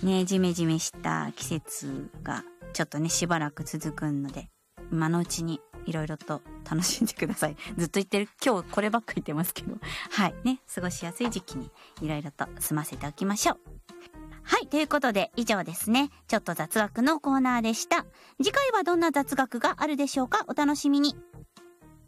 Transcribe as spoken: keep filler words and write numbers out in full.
ね、ジメジメした季節がちょっとねしばらく続くので、今のうちにいろいろと楽しんでください。ずっと言ってる、今日こればっか言ってますけど、はいね、過ごしやすい時期にいろいろと済ませておきましょう。はい、ということで以上ですね、ちょっと雑学のコーナーでした。次回はどんな雑学があるでしょうか。お楽しみに。